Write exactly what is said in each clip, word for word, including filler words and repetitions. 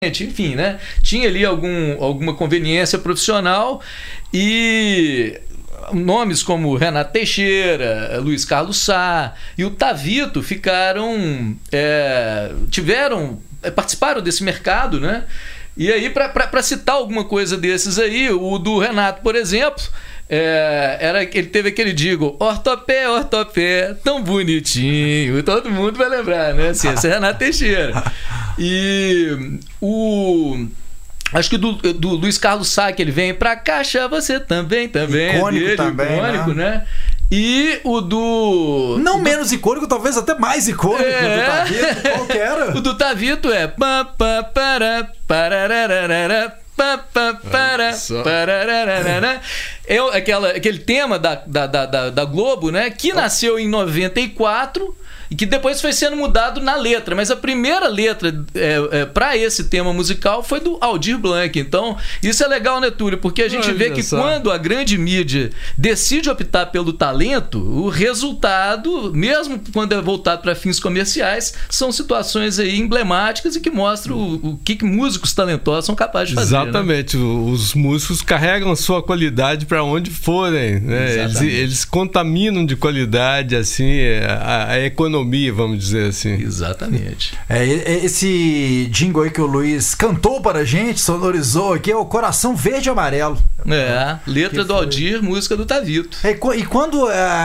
enfim, né? Tinha ali algum, alguma conveniência profissional e nomes como Renato Teixeira, Luiz Carlos Sá e o Tavito ficaram, é, tiveram, participaram desse mercado, né? E aí, para citar alguma coisa desses aí, o do Renato, por exemplo, é, era, ele teve aquele digo, ortopé, ortopé, tão bonitinho, todo mundo vai lembrar, né? Assim, esse é Renato Teixeira. E o... acho que do, do Luiz Carlos Sá, que ele vem pra caixa, você também, também. Icônico é dele, também, icônico, né? né? E o do... Não o do... menos icônico, talvez até mais icônico é... do Tavito. Qual que era? O do Tavito é... Pá, pá, para, pararararara, pá, pá, para, pararararara. É aquela, aquele tema da, da, da, da Globo, né? Que nasceu em noventa e quatro... e que depois foi sendo mudado na letra, mas a primeira letra é, é, para esse tema musical foi do Aldir Blanc. Então isso é legal, né, Túlio? Porque a gente Olha vê que só. quando a grande mídia decide optar pelo talento, o resultado, mesmo quando é voltado para fins comerciais, são situações aí emblemáticas e que mostram o, o que, que músicos talentosos são capazes de fazer. Exatamente, né? Os músicos carregam sua qualidade para onde forem, né? Eles, eles contaminam de qualidade assim a, a economia, vamos dizer assim. Exatamente. É, esse jingle aí que o Luiz cantou para a gente, sonorizou aqui, é o Coração Verde e Amarelo. É, letra que do Aldir, música do Tavito. É, e quando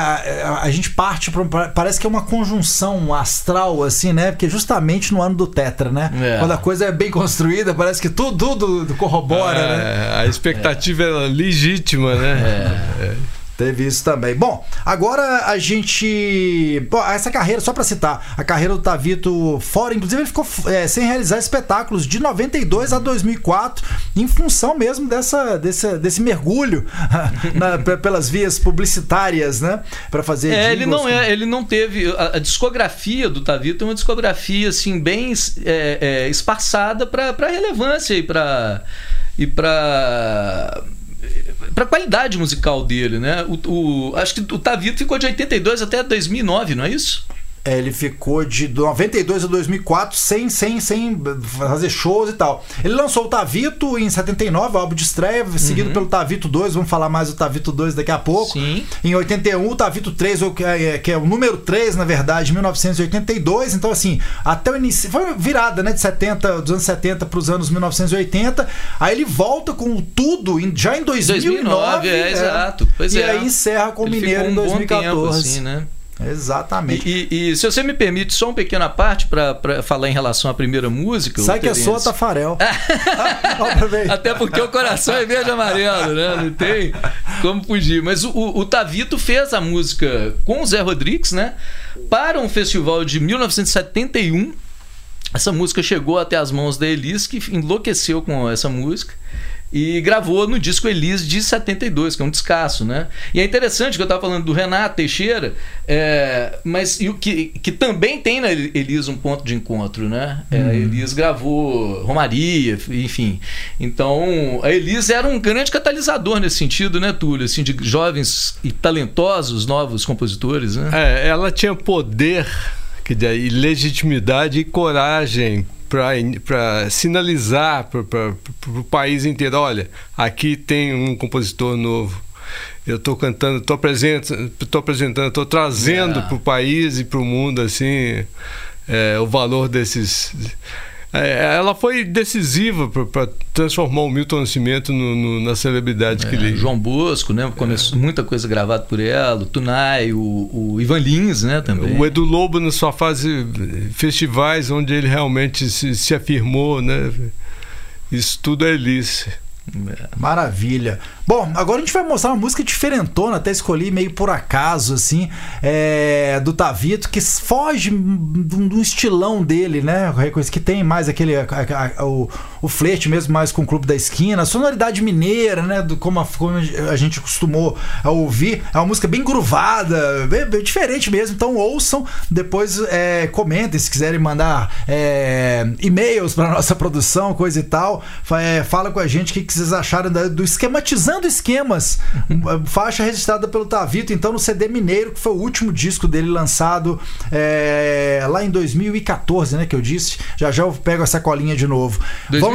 a, a gente parte para, parece que é uma conjunção astral, assim, né? Porque justamente no ano do Tetra, né? É. Quando a coisa é bem construída, parece que tudo, tudo corrobora, é, né? A expectativa é, é legítima, né? É. É. Teve isso também. Bom, agora a gente... Bom, essa carreira, só pra citar, a carreira do Tavito fora, inclusive ele ficou é, sem realizar espetáculos de noventa e dois a dois mil e quatro, em função mesmo dessa, desse, desse mergulho na, pelas vias publicitárias, né? Pra fazer É, ele não, com... é, ele não teve... A, a discografia do Tavito é uma discografia assim, bem é, é, espaçada pra, pra relevância e pra... E pra... para a qualidade musical dele, né? O, o, acho que o Tavito ficou de oitenta e dois até dois mil e nove, não é isso? É, ele ficou de noventa e dois a dois mil e quatro sem, sem, sem fazer shows e tal. Ele lançou o Tavito em setenta e nove, o álbum de estreia, seguido uhum. pelo Tavito dois, vamos falar mais do Tavito dois daqui a pouco. Sim. Em oitenta e um, o Tavito três, que é, que é o número três, na verdade, em mil novecentos e oitenta e dois. Então, assim, até o início, foi virada, né, de setenta, dos anos setenta para os anos mil novecentos e oitenta. Aí ele volta com tudo já em dois mil e nove. dois mil e nove, é, é, exato. Pois e é. aí encerra com o Mineiro um em dois mil e quatorze. Tempo, assim, né? Exatamente. E, e, e se você me permite só uma pequena parte para falar em relação à primeira música. Sai que é sua, Tafarel. Até porque o coração é verde e amarelo, né? Não tem como fugir. Mas o, o, o Tavito fez a música com o Zé Rodrigues, né? Para um festival de mil novecentos e setenta e um. Essa música chegou até as mãos da Elis, que enlouqueceu com essa música. E gravou no disco Elis de setenta e dois, que é um descasso, né? E é interessante que eu estava falando do Renato Teixeira, é, mas e o que, que também tem na Elis um ponto de encontro, né? É, a Elis gravou Romaria, enfim. Então, a Elis era um grande catalisador nesse sentido, né, Túlio? Assim, de jovens e talentosos novos compositores, né? É, ela tinha poder, que daí, legitimidade e coragem para sinalizar para o país inteiro, olha, aqui tem um compositor novo, eu estou cantando, estou apresentando, estou apresentando, estou trazendo para o país e para o mundo assim, é, o valor desses... É, ela foi decisiva para transformar o Milton Nascimento no, no, na celebridade é, que ele... João Bosco, né? Começou é. muita coisa gravada por ela, o Tunai, o, o Ivan Lins, né? Também. O Edu Lobo na sua fase festivais, onde ele realmente se, se afirmou, né? Isso tudo é Elis. É. Maravilha. Bom, agora a gente vai mostrar uma música diferentona, até escolhi meio por acaso, assim, é, do Tavito, que foge do estilão dele, né? Que tem mais aquele a, a, a, o, o flerte mesmo mais com o Clube da Esquina, a sonoridade mineira, né? Do, como, a, como a gente costumou a ouvir. É uma música bem groovada, bem, bem diferente mesmo. Então ouçam, depois é, comentem se quiserem mandar é, e-mails para nossa produção, coisa e tal. É, fala com a gente o que, que que vocês acharam da, do Esquematizando Esquemas, faixa registrada pelo Tavito, então no C D Mineiro, que foi o último disco dele lançado é, lá em dois mil e quatorze, né, que eu disse. Já já eu pego essa colinha de novo. dois mil